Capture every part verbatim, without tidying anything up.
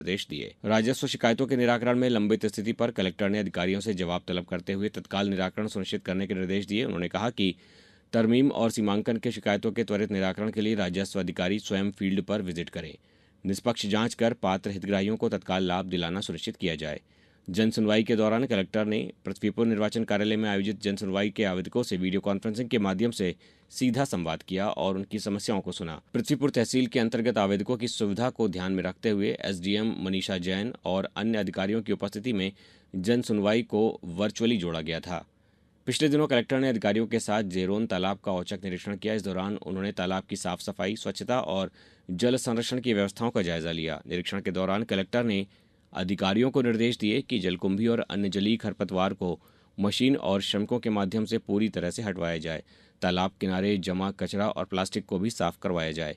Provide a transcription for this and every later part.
निर्देश दिए। राजस्व शिकायतों के निराकरण में लंबित स्थिति पर कलेक्टर ने अधिकारियों से जवाब तलब करते हुए तत्काल निराकरण सुनिश्चित करने के निर्देश दिए। उन्होंने कहा कि तरमीम और सीमांकन के शिकायतों के त्वरित निराकरण के लिए राजस्व अधिकारी स्वयं फील्ड पर विजिट करें। निष्पक्ष जांच कर पात्र हितग्राहियों को तत्काल लाभ दिलाना सुनिश्चित किया जाए। जन सुनवाई के दौरान कलेक्टर ने पृथ्वीपुर निर्वाचन कार्यालय में आयोजित जन सुनवाई के आवेदकों से वीडियो कॉन्फ्रेंसिंग के माध्यम से सीधा संवाद किया और उनकी समस्याओं को सुना। पृथ्वीपुर तहसील के अंतर्गत आवेदकों की सुविधा को ध्यान में रखते हुए एसडीएम मनीषा जैन और अन्य अधिकारियों की उपस्थिति में जन सुनवाई को वर्चुअली जोड़ा गया था। पिछले दिनों कलेक्टर ने अधिकारियों के साथ जेरोन तालाब का औचक निरीक्षण किया। इस दौरान उन्होंने तालाब की साफ सफाई, स्वच्छता और जल संरक्षण की व्यवस्थाओं का जायजा लिया। निरीक्षण के दौरान कलेक्टर ने अधिकारियों को निर्देश दिए कि जलकुंभी और अन्य जलीय खरपतवार को मशीन और श्रमिकों के माध्यम से पूरी तरह से हटवाया जाए। तालाब किनारे जमा कचरा और प्लास्टिक को भी साफ करवाया जाए।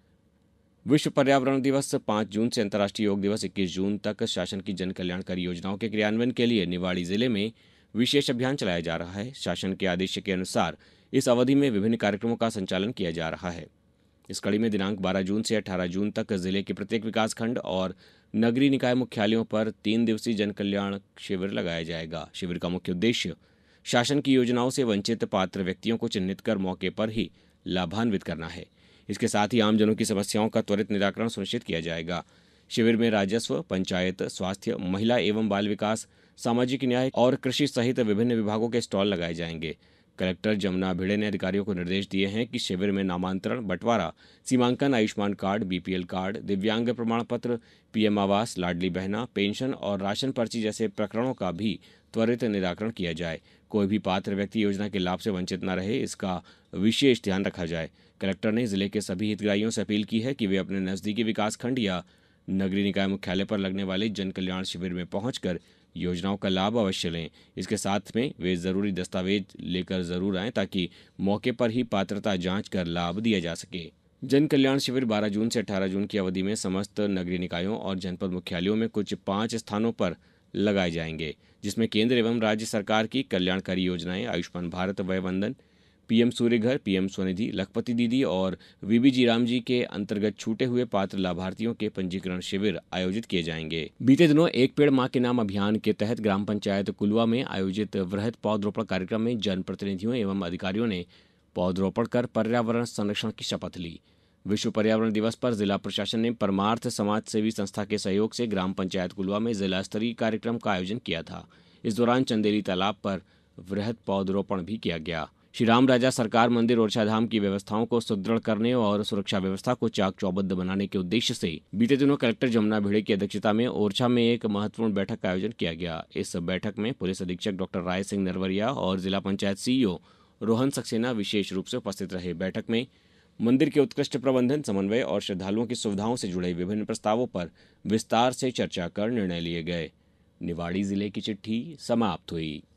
विश्व पर्यावरण दिवस पाँच जून से अंतर्राष्ट्रीय योग दिवस इक्कीस जून तक शासन की जन कल्याणकारी योजनाओं के क्रियान्वयन के लिए निवाड़ी जिले में विशेष अभियान चलाया जा रहा है। शासन के आदेश के अनुसार इस अवधि में विभिन्न कार्यक्रमों का संचालन किया जा रहा है। इस कड़ी में दिनांक बारह जून से अठारह जून तक जिले के प्रत्येक विकासखंड और नगरीय निकाय मुख्यालयों पर तीन दिवसीय जन कल्याण शिविर लगाया जाएगा। शिविर का मुख्य उद्देश्य शासन की योजनाओं से वंचित पात्र व्यक्तियों को चिन्हित कर मौके पर ही लाभान्वित करना है। इसके साथ ही आमजनों की समस्याओं का त्वरित निराकरण सुनिश्चित किया जाएगा। शिविर में राजस्व, पंचायत, स्वास्थ्य, महिला एवं बाल विकास, सामाजिक न्याय और कृषि सहित विभिन्न विभागों के स्टॉल लगाए जाएंगे। कलेक्टर जमुना भिड़े ने अधिकारियों को निर्देश दिए हैं कि शिविर में नामांतरण, बंटवारा, सीमांकन, आयुष्मान कार्ड, बीपीएल कार्ड, दिव्यांग प्रमाण पत्र, पीएम आवास, लाडली बहना, पेंशन और राशन पर्ची जैसे प्रकरणों का भी त्वरित निराकरण किया जाए। कोई भी पात्र व्यक्ति योजना के लाभ से वंचित न रहे, इसका विशेष ध्यान रखा जाए। कलेक्टर ने जिले के सभी हितग्राहियों से अपील की है कि वे अपने नजदीकी विकासखंड या नगरीय निकाय मुख्यालय पर लगने वाले जन कल्याण शिविर में पहुंचकर योजनाओं का लाभ अवश्य लें। इसके साथ में वे जरूरी दस्तावेज लेकर जरूर आएं ताकि मौके पर ही पात्रता जांच कर लाभ दिया जा सके। जन कल्याण शिविर बारह जून से अठारह जून की अवधि में समस्त नगरीय निकायों और जनपद मुख्यालयों में कुछ पाँच स्थानों पर लगाए जाएंगे, जिसमें केंद्र एवं राज्य सरकार की कल्याणकारी योजनाएं आयुष्मान भारत, वय वंदन, पीएम सूर्य घर, पीएम स्वनिधि, लखपति दीदी और वीबीजी राम जी के अंतर्गत छूटे हुए पात्र लाभार्थियों के पंजीकरण शिविर आयोजित किए जाएंगे। बीते दिनों एक पेड़ मां के नाम अभियान के तहत ग्राम पंचायत कुलवा में आयोजित वृहद पौधरोपण कार्यक्रम में जनप्रतिनिधियों एवं अधिकारियों ने पौधरोपण कर पर्यावरण संरक्षण की शपथ ली। विश्व पर्यावरण दिवस पर जिला प्रशासन ने परमार्थ समाज सेवी संस्था के सहयोग से ग्राम पंचायत कुलवा में जिला स्तरीय कार्यक्रम का आयोजन किया था। इस दौरान चंदेली तालाब पर वृहद पौधरोपण भी किया गया। श्री राम राजा सरकार मंदिर ओरछा धाम की व्यवस्थाओं को सुदृढ़ करने और सुरक्षा व्यवस्था को चाक चौबंद बनाने के उद्देश्य से बीते दिनों कलेक्टर जमुना भिड़े की अध्यक्षता में ओरछा में एक महत्वपूर्ण बैठक का आयोजन किया गया। इस बैठक में पुलिस अधीक्षक डॉक्टर राय सिंह नरवरिया और जिला पंचायत सीईओ रोहन सक्सेना विशेष रूप से उपस्थित रहे। बैठक में मंदिर के उत्कृष्ट प्रबंधन, समन्वय और श्रद्धालुओं की सुविधाओं से जुड़े विभिन्न प्रस्तावों पर विस्तार से चर्चा कर निर्णय लिए गए। निवाड़ी जिले की चिट्ठी समाप्त हुई।